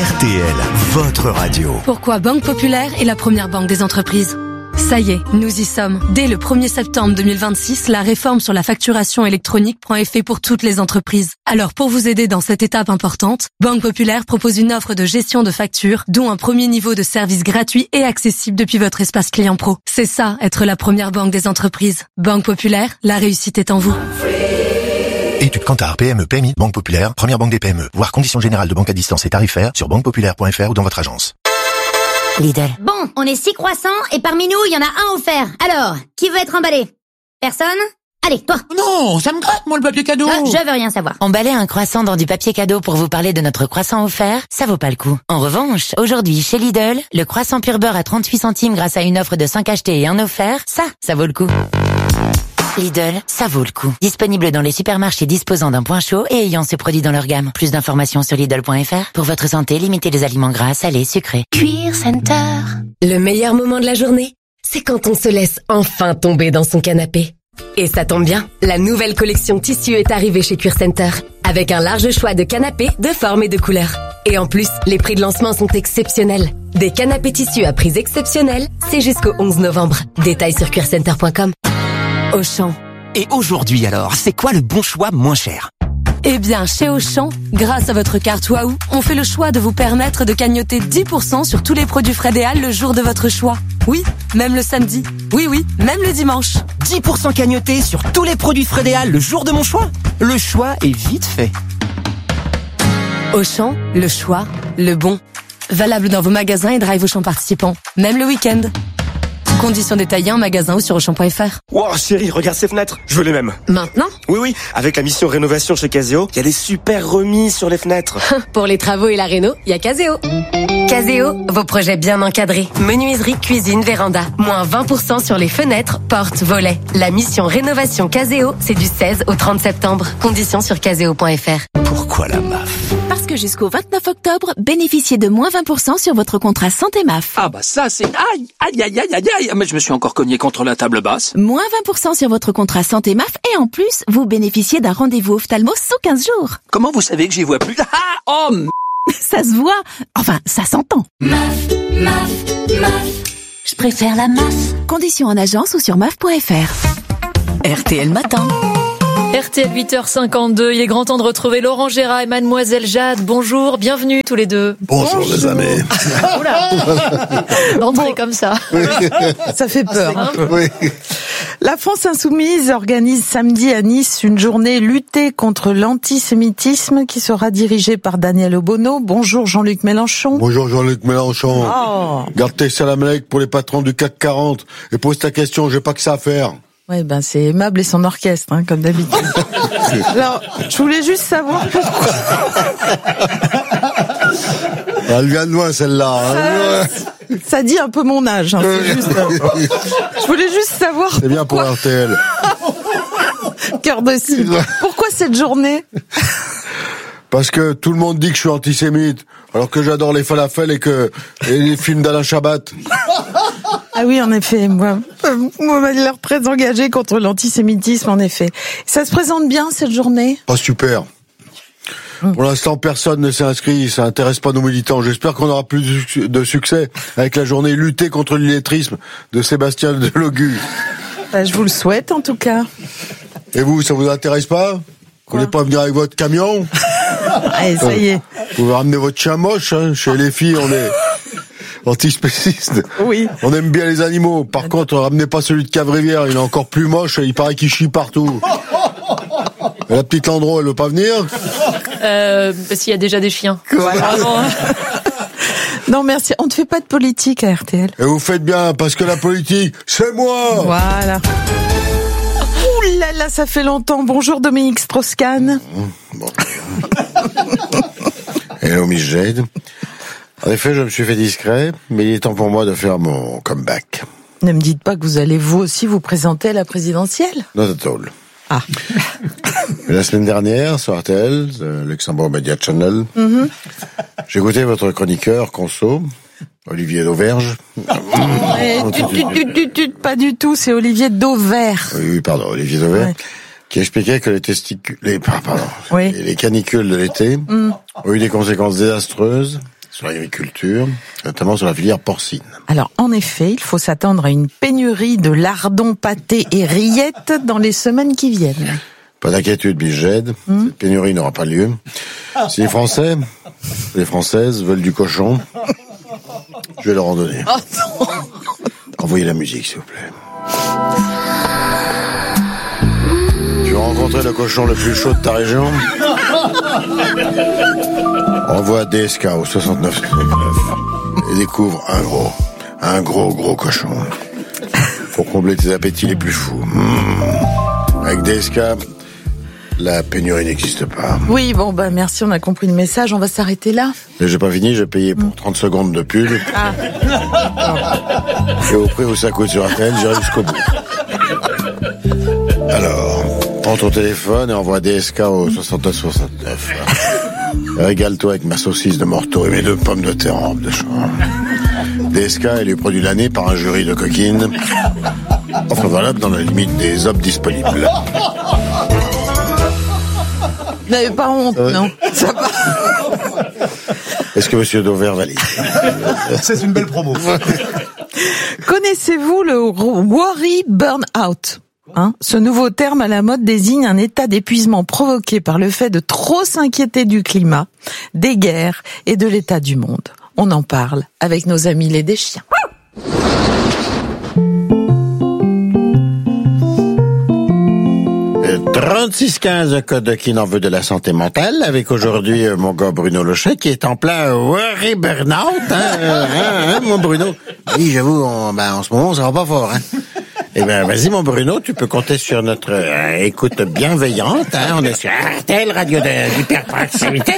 RTL, votre radio. Pourquoi Banque Populaire est la première banque des entreprises? Ça y est, nous y sommes. Dès le 1er septembre 2026, la réforme sur la facturation électronique prend effet pour toutes les entreprises. Alors pour vous aider dans cette étape importante, Banque Populaire propose une offre de gestion de factures, dont un premier niveau de service gratuit et accessible depuis votre espace client pro. C'est ça, être la première banque des entreprises. Banque Populaire, la réussite est en vous. Étude Kantar, PME, PMI, Banque Populaire, première banque des PME. Voir conditions générales de banque à distance et tarifaires sur banquepopulaire.fr ou dans votre agence. Lidl. Bon, on est 6 croissants et parmi nous, il y en a un offert. Alors, qui veut être emballé? Personne? Allez, toi. Non, ça me gratte, moi, le papier cadeau. Je veux rien savoir. Emballer un croissant dans du papier cadeau pour vous parler de notre croissant offert, ça vaut pas le coup. En revanche, aujourd'hui, chez Lidl, le croissant pur beurre à 38 centimes grâce à une offre de 5 achetés et un offert, ça vaut le coup. Lidl, ça vaut le coup. Disponible dans les supermarchés disposant d'un point chaud et ayant ce produit dans leur gamme. Plus d'informations sur Lidl.fr. Pour votre santé, limitez les aliments gras, salés, sucrés. Cuir Center. Le meilleur moment de la journée, c'est quand on se laisse enfin tomber dans son canapé. Et ça tombe bien, la nouvelle collection tissu est arrivée chez Cuir Center. Avec un large choix de canapés de formes et de couleurs. Et en plus, les prix de lancement sont exceptionnels. Des canapés tissus à prix exceptionnels, c'est jusqu'au 11 novembre. Détails sur cuircenter.com. Auchan. Et aujourd'hui alors, c'est quoi le bon choix moins cher? Eh bien, chez Auchan, grâce à votre carte Waouh, on fait le choix de vous permettre de cagnotter 10% sur tous les produits Fred et Al le jour de votre choix. Oui, même le samedi. Oui, même le dimanche. 10% cagnoté sur tous les produits Fred et Al le jour de mon choix. Le choix est vite fait. Auchan, le choix, le bon. Valable dans vos magasins et drive Auchan participants. Même le week-end. Conditions détaillées en magasin ou sur Auchan.fr. Wow, chérie, regarde ces fenêtres. Je veux les mêmes. Maintenant? Oui. Avec la mission rénovation chez Caseo, il y a des super remises sur les fenêtres. Pour les travaux et la réno, il y a Caseo. Caseo, vos projets bien encadrés. Menuiserie, cuisine, véranda. Moins 20% sur les fenêtres, portes, volets. La mission rénovation Caseo, c'est du 16 au 30 septembre. Conditions sur caseo.fr. Pourquoi la MAF? Parce que jusqu'au 29 octobre, bénéficiez de moins 20% sur votre contrat santé MAF. Ah bah ça, c'est... Aïe. Mais je me suis encore cogné contre la table basse. Moins 20% sur votre contrat santé MAF et en plus, vous bénéficiez d'un rendez-vous ophtalmo sous 15 jours. Comment vous savez que j'y vois plus? Ça se voit. Enfin, ça s'entend. MAF. Je préfère la MAF. Conditions en agence ou sur MAF.fr. RTL Matin. RTL 8h52, il est grand temps de retrouver Laurent Gérard et Mademoiselle Jade. Bonjour, bienvenue tous les deux. Bonjour les amis. D'entrer comme ça. Oui. Ça fait peur. Oui. La France Insoumise organise samedi à Nice une journée luttée contre l'antisémitisme qui sera dirigée par Daniel Obono. Bonjour Jean-Luc Mélenchon. Bonjour Jean-Luc Mélenchon. Oh. Garde tes salam alek pour les patrons du CAC 40 et pose ta question, j'ai pas que ça à faire. Ouais, c'est aimable et son orchestre, comme d'habitude. Alors, je voulais juste savoir pourquoi. Elle vient de loin, celle-là. Ça dit un peu mon âge, c'est juste. Je voulais juste savoir. C'est bien pour RTL. Cœur de cible. Pourquoi cette journée? Parce que tout le monde dit que je suis antisémite, alors que j'adore les falafels et les films d'Alain Chabat. Ah oui, en effet, moi, il a l'air très engagé contre l'antisémitisme, en effet. Ça se présente bien, cette journée? Pas super. Pour l'instant, personne ne s'est inscrit, ça intéresse pas nos militants. J'espère qu'on aura plus de succès avec la journée lutter contre l'illettrisme de Sébastien Delogu. Je vous le souhaite, en tout cas. Et vous, ça vous intéresse pas? Vous voulez pas venir avec votre camion? Allez, ça y est. Vous pouvez ramener votre chien moche, Chez les filles, on est antispécistes. Oui. On aime bien les animaux. Par contre, ramenez pas celui de Cave-Rivière, il est encore plus moche, il paraît qu'il chie partout. Et la petite Landreau, elle veut pas venir? Parce qu'il y a déjà des chiens. Voilà. Non, merci. On ne fait pas de politique à RTL. Et vous faites bien, parce que la politique, c'est moi! Voilà. Ouh là là, ça fait longtemps. Bonjour Dominique Strauss-Kahn. Bon. Hello Miss Jade. En effet, je me suis fait discret, mais il est temps pour moi de faire mon comeback. Ne me dites pas que vous allez vous aussi vous présenter à la présidentielle? Not at all. Ah. La semaine dernière, sur RTL, Luxembourg Media Channel, j'ai écouté votre chroniqueur, conso, Olivier Dauverge. Pas du tout, c'est Olivier Dauvert. Oui, pardon, Olivier Dauvert. Ouais. Qui expliquait que les canicules de l'été ont eu des conséquences désastreuses sur l'agriculture, notamment sur la filière porcine. Alors, en effet, il faut s'attendre à une pénurie de lardons, pâtés et rillettes dans les semaines qui viennent. Pas d'inquiétude, Biged. Cette pénurie n'aura pas lieu. Si les Français, les Françaises veulent du cochon, je vais leur en donner. Envoyez la musique, s'il vous plaît. Tu veux rencontrer le cochon le plus chaud de ta région? Envoie DSK au 69 et découvre un gros cochon pour combler tes appétits les plus fous. Avec DSK, la pénurie n'existe pas. Oui, bon, merci, on a compris le message, on va s'arrêter là. Mais j'ai pas fini, j'ai payé pour 30 secondes de pub. Et au prix où ça coûte sur RTL, j'irai jusqu'au bout. Alors, prends ton téléphone et envoie DSK au 6969. Régale-toi avec ma saucisse de morteau et mes 2 pommes de terre en robe de chambre. DSK est le produit de l'année par un jury de coquines. Offre valable dans la limite des offres disponibles. Vous n'avez pas honte, non? Ça va. Est-ce que Monsieur Dauvert valide? C'est une belle promo. Connaissez-vous le worry burnout? Ce nouveau terme à la mode désigne un état d'épuisement provoqué par le fait de trop s'inquiéter du climat, des guerres et de l'état du monde. On en parle avec nos amis les Deschiens. 3615 code qui n'en veut de la santé mentale, avec aujourd'hui mon gars Bruno Lochet qui est en plein worry burnout, mon Bruno. Oui, j'avoue, en ce moment ça va pas fort. Eh ben, vas-y mon Bruno, tu peux compter sur notre écoute bienveillante. On est sur RTL, radio d'hyperproximité.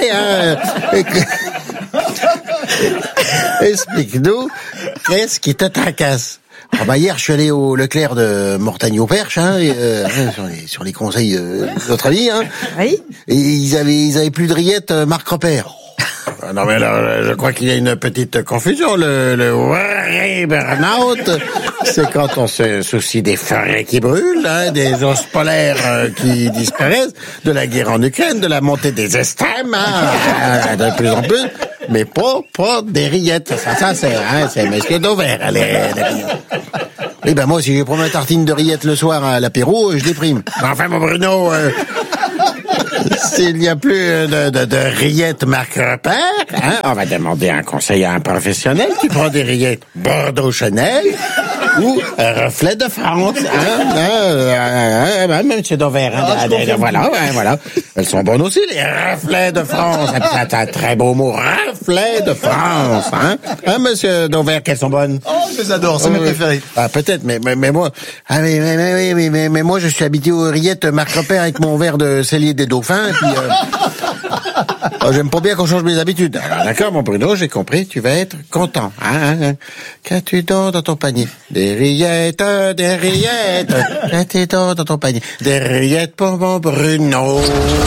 Explique-nous, qu'est-ce qui te tracasse? Hier, je suis allé au Leclerc de Mortagne-au-Perche, sur les conseils de notre ami, Oui. Et ils avaient plus de rillettes Marc Repère. Non mais là, je crois qu'il y a une petite confusion. Le worry burnout, c'est quand on se soucie des forêts qui brûlent, des ours polaires qui disparaissent, de la guerre en Ukraine, de la montée des extrêmes, de plus en plus, mais pas des rillettes. Ça c'est Monsieur Dauvert, les rillettes. Eh ben moi, si j'ai pris ma tartine de rillettes le soir à l'apéro, je déprime. Enfin, mon Bruno, s'il n'y a plus de rillettes Marc Repère, on va demander un conseil à un professionnel qui prend des rillettes Bordeaux Chanel ou Reflet de France. Monsieur Dauvert, voilà. Elles sont bonnes aussi, les Reflets de France. C'est un très beau mot, Reflet de France. Monsieur Dauvert, qu'elles sont bonnes? Oh, je les adore, c'est mes préférés. Peut-être, mais moi, mais moi, je suis habitué aux rillettes Marc Repère avec mon verre de cellier des dauphins, et puis, j'aime pas bien qu'on change mes habitudes. Alors, d'accord, mon Bruno, j'ai compris, tu vas être content, Qu'as-tu dans ton panier? Des rillettes, qu'as-tu dans ton panier? Des rillettes pour mon Bruno.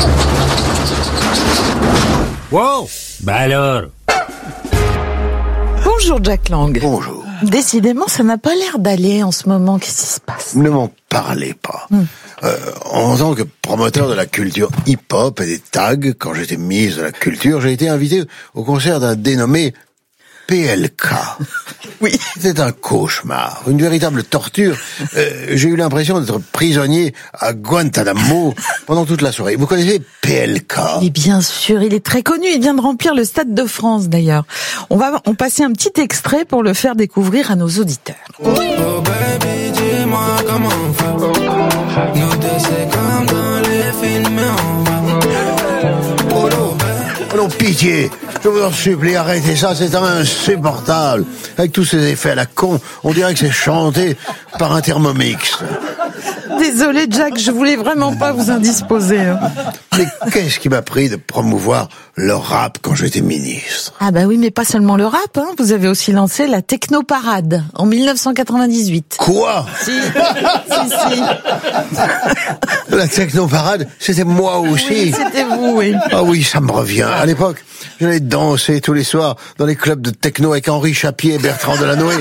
Wow! Alors? Bonjour Jack Lang. Bonjour. Décidément, ça n'a pas l'air d'aller en ce moment. Qu'est-ce qui se passe? Ne m'en parlez pas. En tant que promoteur de la culture hip-hop et des tags, quand j'étais ministre de la Culture, j'ai été invité au concert d'un dénommé PLK. Oui. C'était un cauchemar, une véritable torture. J'ai eu l'impression d'être prisonnier à Guantanamo pendant toute la soirée. Vous connaissez PLK? Et bien sûr, il est très connu. Il vient de remplir le Stade de France, d'ailleurs. On va passer un petit extrait pour le faire découvrir à nos auditeurs. Oh baby, dis-moi comment on fait. Nous deux, c'est comme dans les films, mais on va. Oh non, pitié, je vous en supplie, arrêtez ça, c'est insupportable. Avec tous ces effets à la con, on dirait que c'est chanté par un Thermomix. Désolé Jack, je voulais vraiment pas vous indisposer. Mais qu'est-ce qui m'a pris de promouvoir le rap quand j'étais ministre? Ah bah oui, mais pas seulement le rap, vous avez aussi lancé la Technoparade en 1998. Quoi? Si. La Technoparade, c'était moi aussi. Oui, c'était vous, oui. Ah oui, ça me revient. À l'époque, j'allais danser tous les soirs dans les clubs de techno avec Henri Chapier et Bertrand Delanoë.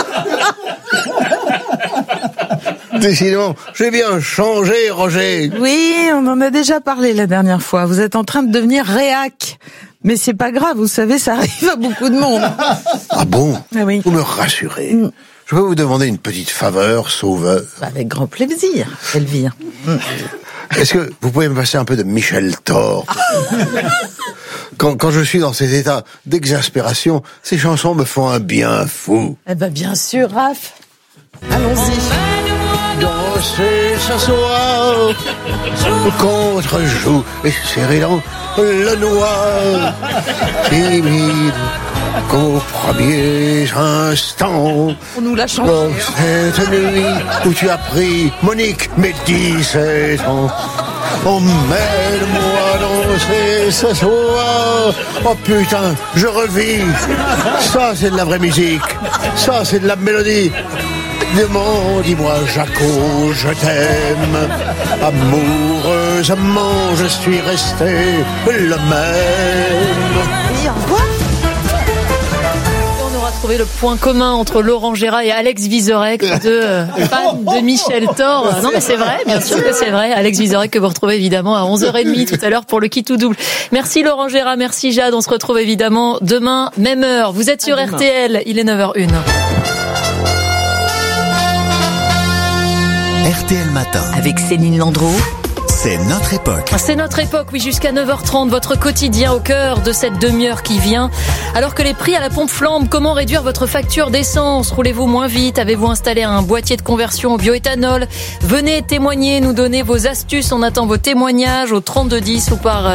Décidément, j'ai bien changé, Roger. Oui, on en a déjà parlé la dernière fois. Vous êtes en train de devenir réac. Mais c'est pas grave, vous savez, ça arrive à beaucoup de monde. Ah bon? Ah oui. Vous me rassurez. Je peux vous demander une petite faveur, sauveur? Avec grand plaisir, Elvire. Est-ce que vous pouvez me passer un peu de Michel Thor? Quand je suis dans cet état d'exaspération, ces chansons me font un bien fou. Eh ben bien sûr, Raph. Allons-y. Danser ce soir contre joue et serré dans le noir, timide qu'aux premiers instants. On nous l'a chanté. Dans cette nuit où tu as pris Monique, mes 17 ans. Emmène-moi danser ce soir. Oh putain, je revis. Ça c'est de la vraie musique. Ça c'est de la mélodie. Dis-moi Jaco, je t'aime. Amoureusement je suis resté le même. Et au revoir. On aura trouvé le point commun entre Laurent Gérard et Alex Vizorek, deux fans de Michel Thor. Non mais c'est vrai, bien sûr que c'est vrai. Alex Vizorek que vous retrouvez évidemment à 11h30 tout à l'heure pour le Qui tout double. Merci Laurent Gérard, merci Jade. On se retrouve évidemment demain, même heure. Vous êtes sur RTL, il est 9h01. RTL Matin. Avec Céline Landreau. C'est notre époque. C'est notre époque, oui, jusqu'à 9h30, votre quotidien au cœur de cette demi-heure qui vient. Alors que les prix à la pompe flambent, comment réduire votre facture d'essence? Roulez-vous moins vite? Avez-vous installé un boîtier de conversion au bioéthanol? Venez témoigner, nous donner vos astuces. On attend vos témoignages au 3210 ou par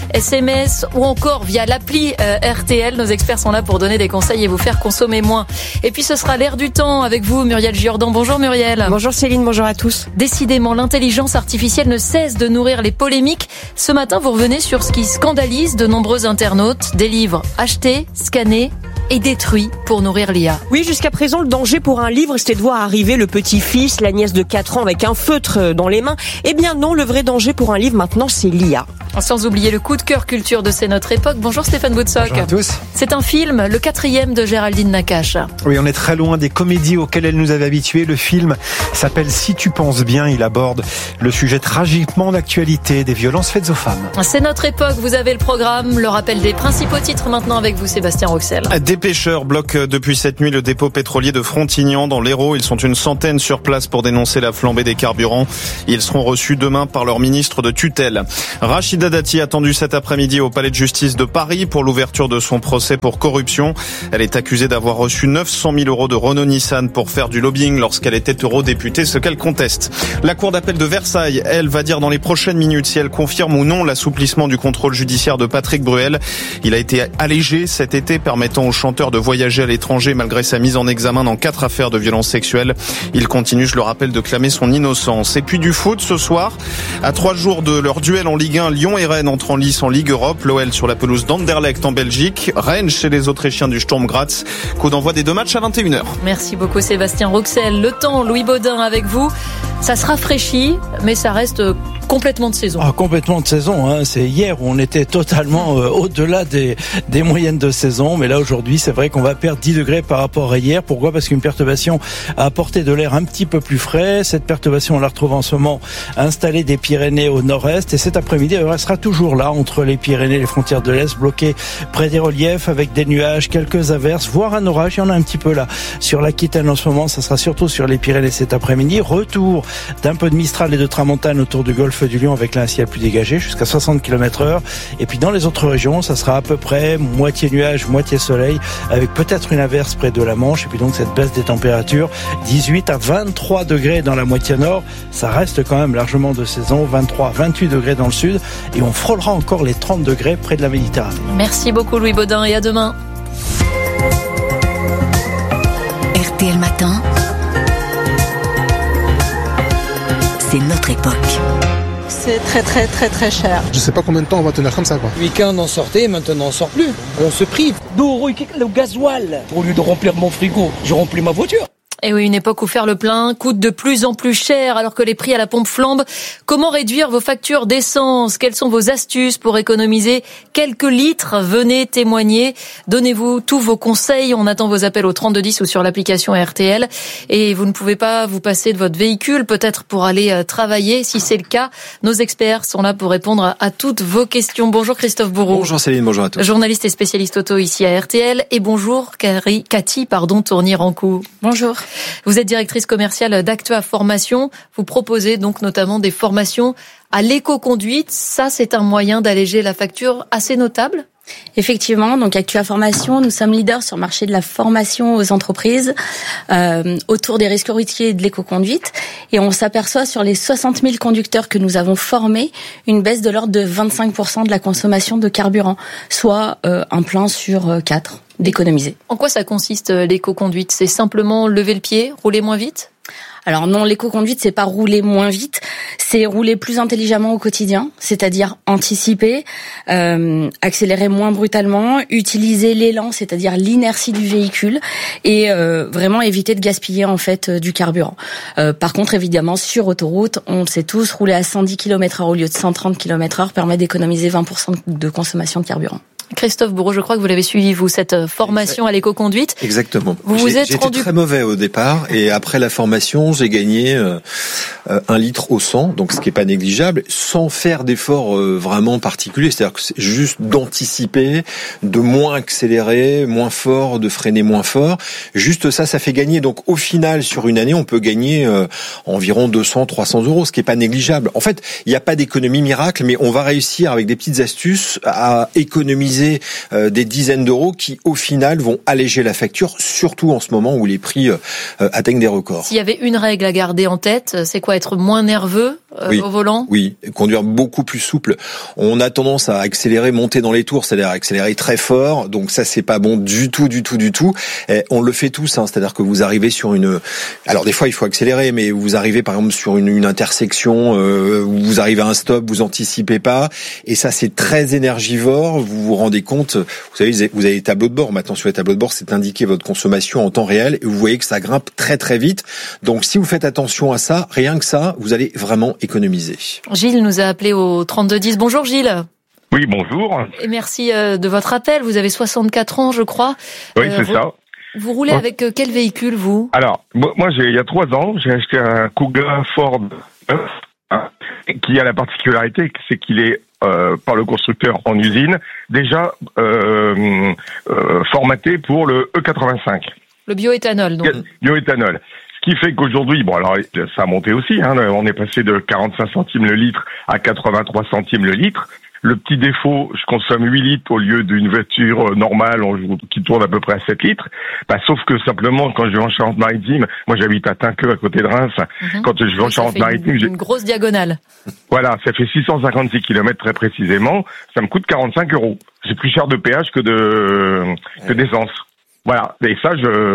SMS ou encore via l'appli RTL. Nos experts sont là pour donner des conseils et vous faire consommer moins. Et puis ce sera l'air du temps avec vous, Muriel Giordan. Bonjour Muriel. Bonjour Céline, bonjour à tous. Décidément, l'intelligence artificielle ne cesse de nourrir les polémiques. Ce matin, vous revenez sur ce qui scandalise de nombreux internautes. Des livres achetés, scannés et détruits pour nourrir l'IA. Oui, jusqu'à présent, le danger pour un livre, c'était de voir arriver le petit-fils, la nièce de 4 ans avec un feutre dans les mains. Eh bien non, le vrai danger pour un livre maintenant, c'est l'IA. Sans oublier le coup de cœur culture de C'est notre époque. Bonjour Stéphane Boutsock. Bonjour à tous. C'est un film, le 4e de Géraldine Nakache. Oui, on est très loin des comédies auxquelles elle nous avait habitués. Le film s'appelle Si tu penses bien. Il aborde le sujet tragiquement d'actualité des violences faites aux femmes. C'est notre époque. Vous avez le programme, le rappel des principaux titres maintenant avec vous, Sébastien Roxel. Des pêcheurs bloquent depuis cette nuit le dépôt pétrolier de Frontignan dans l'Hérault. Ils sont une centaine sur place pour dénoncer la flambée des carburants. Ils seront reçus demain par leur ministre de tutelle. Rachida Dati attendue cet après-midi au palais de justice de Paris pour l'ouverture de son procès pour corruption. Elle est accusée d'avoir reçu 900 000 euros de Renault-Nissan pour faire du lobbying lorsqu'elle était eurodéputée, ce qu'elle conteste. La cour d'appel de Versailles, elle, va dire dans les prochaines minutes si elle confirme ou non l'assouplissement du contrôle judiciaire de Patrick Bruel. Il a été allégé cet été, permettant au chanteur de voyager à l'étranger malgré sa mise en examen dans 4 affaires de violences sexuelles. Il continue, je le rappelle, de clamer son innocence. Et puis du foot ce soir, à 3 jours de leur duel en Ligue 1, Lyon et Rennes entrent en lice en Ligue Europe. L'OL sur la pelouse d'Anderlecht en Belgique. Rennes chez les Autrichiens du Sturm Graz. Coup d'envoi des 2 matchs à 21h. Merci beaucoup Sébastien Roxel. Le temps, Louis Baudin avec vous. Ça se rafraîchit, mais ça reste complètement de saison. Ah, complètement de saison, hein. C'est hier où on était totalement au-delà des moyennes de saison. Mais là, aujourd'hui, c'est vrai qu'on va perdre 10 degrés par rapport à hier. Pourquoi? Parce qu'une perturbation a apporté de l'air un petit peu plus frais. Cette perturbation, on la retrouve en ce moment installée des Pyrénées au nord-est. Et cet après-midi, elle restera toujours là, entre les Pyrénées et les frontières de l'Est, bloquée près des reliefs avec des nuages, quelques averses, voire un orage. Il y en a un petit peu là sur l'Aquitaine en ce moment. Ça sera surtout sur les Pyrénées cet après-midi. Retour d'un peu de Mistral et de Tramontane autour du golfe du Lion avec un ciel plus dégagé jusqu'à 60 km/h. Et puis dans les autres régions, ça sera à peu près moitié nuage, moitié soleil, avec peut-être une averse près de la Manche. Et puis donc cette baisse des températures, 18 à 23 degrés dans la moitié nord. Ça reste quand même largement de saison, 23 à 28 degrés dans le sud. Et on frôlera encore les 30 degrés près de la Méditerranée. Merci beaucoup Louis Baudin et à demain. RTL Matin. C'est notre époque. C'est très cher. Je sais pas combien de temps on va tenir comme ça, quoi. Week-end on sortait, maintenant on sort plus. On se prive. Le gasoil. Au lieu de remplir mon frigo, je remplis ma voiture. Et oui, une époque où faire le plein coûte de plus en plus cher alors que les prix à la pompe flambent. Comment réduire vos factures d'essence? Quelles sont vos astuces pour économiser quelques litres? Venez témoigner. Donnez-vous tous vos conseils. On attend vos appels au 3210 ou sur l'application RTL. Et vous ne pouvez pas vous passer de votre véhicule, peut-être pour aller travailler. Si c'est le cas, nos experts sont là pour répondre à toutes vos questions. Bonjour Christophe Bourreau. Bonjour Céline, bonjour à tous. Journaliste et spécialiste auto ici à RTL. Et bonjour Cathy Tournier-Rancou. Bonjour. Vous êtes directrice commerciale d'Actua Formation. Vous proposez donc notamment des formations à l'éco-conduite. Ça, c'est un moyen d'alléger la facture assez notable? Effectivement, donc Actua Formation, nous sommes leaders sur le marché de la formation aux entreprises autour des risques routiers et de l'éco-conduite. Et on s'aperçoit sur les 60 000 conducteurs que nous avons formés, une baisse de l'ordre de 25% de la consommation de carburant, soit un plein sur 4 d'économiser. En quoi ça consiste l'éco-conduite? C'est simplement lever le pied, rouler moins vite? Alors non, l'éco-conduite, c'est pas rouler moins vite, c'est rouler plus intelligemment au quotidien, c'est-à-dire anticiper, accélérer moins brutalement, utiliser l'élan, c'est-à-dire l'inertie du véhicule, et vraiment éviter de gaspiller en fait du carburant. Par contre, évidemment, sur autoroute, on le sait tous, rouler à 110 km/h au lieu de 130 km/h permet d'économiser 20% de consommation de carburant. Christophe Bourreau, je crois que vous l'avez suivi, vous, cette formation à l'éco-conduite. Exactement. J'étais très mauvais au départ, et après la formation, j'ai gagné 1 litre au 100, donc ce qui est pas négligeable, sans faire d'efforts vraiment particuliers. C'est-à-dire que c'est juste d'anticiper, de moins accélérer, moins fort, de freiner moins fort. Juste ça fait gagner. Donc au final, sur une année, on peut gagner environ 200-300 euros, ce qui est pas négligeable. En fait, il n'y a pas d'économie miracle, mais on va réussir avec des petites astuces à économiser des dizaines d'euros qui, au final, vont alléger la facture, surtout en ce moment où les prix atteignent des records. S'il y avait une règle à garder en tête, c'est quoi? Être moins nerveux au volant? Oui, conduire beaucoup plus souple. On a tendance à accélérer, monter dans les tours, c'est-à-dire accélérer très fort, donc ça, c'est pas bon du tout. Et on le fait tous, c'est-à-dire que vous arrivez sur une... Alors des fois, il faut accélérer, mais vous arrivez par exemple sur une intersection, où vous arrivez à un stop, vous anticipez pas, et ça, c'est très énergivore, vous vous rendez compte, vous savez, vous avez les tableaux de bord. Maintenant, sur les tableaux de bord, c'est indiqué votre consommation en temps réel et vous voyez que ça grimpe très très vite. Donc, si vous faites attention à ça, rien que ça, vous allez vraiment économiser. Gilles nous a appelé au 3210. Bonjour Gilles. Oui, bonjour. Et merci de votre appel. Vous avez 64 ans, je crois. Oui, c'est ça. Vous roulez avec quel véhicule, vous? Alors, moi, il y a 3 ans, j'ai acheté un Kuga Ford qui a la particularité, c'est qu'il est par le constructeur en usine, déjà formaté pour le E85. Le bioéthanol, donc. Bioéthanol. Ce qui fait qu'aujourd'hui, bon alors ça a monté aussi, on est passé de 45 centimes le litre à 83 centimes le litre. Le petit défaut, je consomme 8 litres au lieu d'une voiture normale qui tourne à peu près à 7 litres. Sauf que simplement, quand je vais en Charente-Maritime, moi j'habite à Tinqueux, à côté de Reims, quand je vais en Charente-Maritime... Une grosse diagonale. Voilà, ça fait 656 km très précisément, ça me coûte 45 €. C'est plus cher de péage que d'essence. Voilà, et ça,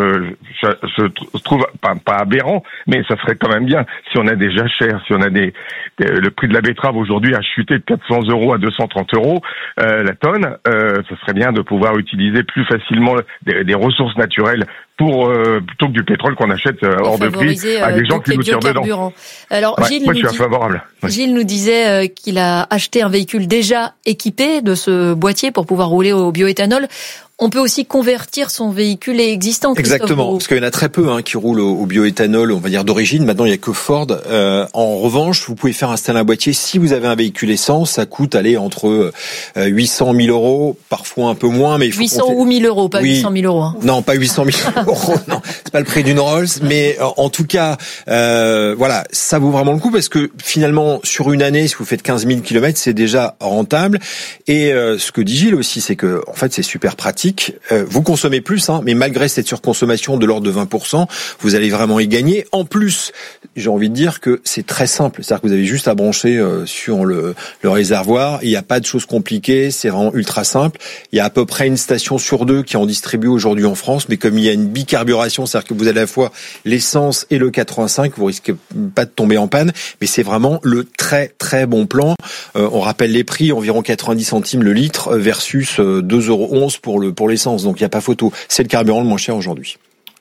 je trouve pas aberrant, mais ça serait quand même bien si on a des jachères, si on a le prix de la betterave aujourd'hui a chuté de 400 € à 230 € la tonne, ça serait bien de pouvoir utiliser plus facilement des ressources naturelles plutôt que du pétrole qu'on achète hors de prix à des gens qui nous tirent dedans. Alors, Gilles, moi, je suis favorable. Gilles nous disait qu'il a acheté un véhicule déjà équipé de ce boîtier pour pouvoir rouler au bioéthanol. On peut aussi convertir son véhicule existant. Exactement, parce qu'il y en a très peu qui roulent au bioéthanol, on va dire d'origine. Maintenant, il n'y a que Ford. En revanche, vous pouvez faire installer un boîtier. Si vous avez un véhicule essence, ça coûte entre 800 000 €, parfois un peu moins. Mais il faut 800 ou 1000 €, pas 800 000 €. Non, pas 800 000 €. Non, c'est pas le prix d'une Rolls. Mais en tout cas, voilà, ça vaut vraiment le coup parce que finalement, sur une année, si vous faites 15 000 km, c'est déjà rentable. Et ce que dit Gilles aussi, c'est que en fait, c'est super pratique. Vous consommez plus, mais malgré cette surconsommation de l'ordre de 20%, vous allez vraiment y gagner. En plus, j'ai envie de dire que c'est très simple. C'est-à-dire que vous avez juste à brancher sur le réservoir. Il n'y a pas de choses compliquées. C'est vraiment ultra simple. Il y a à peu près une station sur 2 qui en distribue aujourd'hui en France. Mais comme il y a une bicarburation, c'est-à-dire que vous avez à la fois l'essence et le 85, vous risquez pas de tomber en panne. Mais c'est vraiment le très très bon plan. On rappelle les prix, environ 90 centimes le litre versus 2,11 € pour l'essence, donc il n'y a pas photo. C'est le carburant le moins cher aujourd'hui.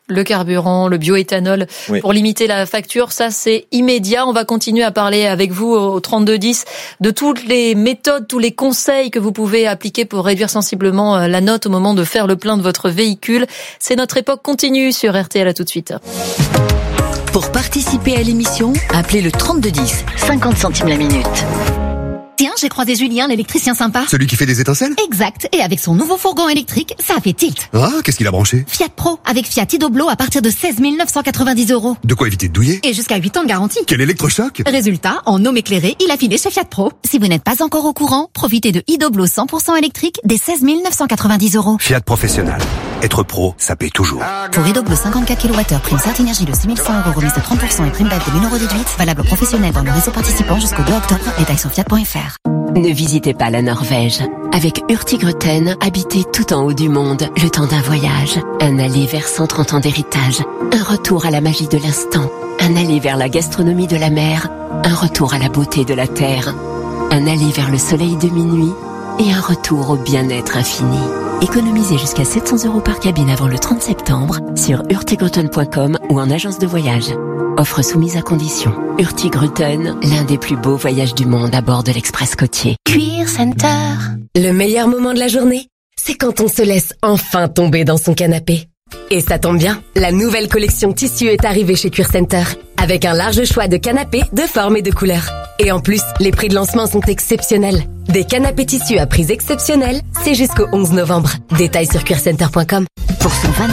le carburant, le bioéthanol, pour limiter la facture. Ça, c'est immédiat. On va continuer à parler avec vous au 3210 de toutes les méthodes, tous les conseils que vous pouvez appliquer pour réduire sensiblement la note au moment de faire le plein de votre véhicule. C'est Notre époque continue sur RTL. À tout de suite. Pour participer à l'émission, appelez le 3210, 50 centimes la minute. Tiens, j'ai croisé Julien, l'électricien sympa. Celui qui fait des étincelles ? Exact. Et avec son nouveau fourgon électrique, ça a fait tilt. Ah, qu'est-ce qu'il a branché ? Fiat Pro, avec Fiat Idoblo à partir de 16 990 €. De quoi éviter de douiller ? Et jusqu'à 8 ans de garantie. Quel électrochoc ? Résultat, en homme éclairé, il a filé chez Fiat Pro. Si vous n'êtes pas encore au courant, profitez de Idoblo 100% électrique dès 16 990 €. Fiat Professionnel. Être pro, ça paye toujours. Pour Idoblo 54 kWh, prime Certinergie de 6 100 €, remise de 30% et prime d'aide de 1 € déduite. Valable aux professionnels dans le réseau participant jusqu'au 2 octobre. Détails sur fiat.fr. Ne visitez pas la Norvège. Avec Hurtigruten, habitez tout en haut du monde le temps d'un voyage. Un aller vers 130 ans d'héritage. Un retour à la magie de l'instant. Un aller vers la gastronomie de la mer. Un retour à la beauté de la terre. Un aller vers le soleil de minuit. Et un retour au bien-être infini. Économisez jusqu'à 700 € par cabine avant le 30 septembre sur hurtigruten.com ou en agence de voyage. Offre soumise à condition. Hurtigruten, l'un des plus beaux voyages du monde à bord de l'Express côtier. Cuir Center. Le meilleur moment de la journée, c'est quand on se laisse enfin tomber dans son canapé. Et ça tombe bien, la nouvelle collection tissu est arrivée chez Cuir Center. Avec un large choix de canapés de formes et de couleurs. Et en plus, les prix de lancement sont exceptionnels. Des canapés tissus à prix exceptionnels, c'est jusqu'au 11 novembre. Détails sur cuircenter.com. Pour son 25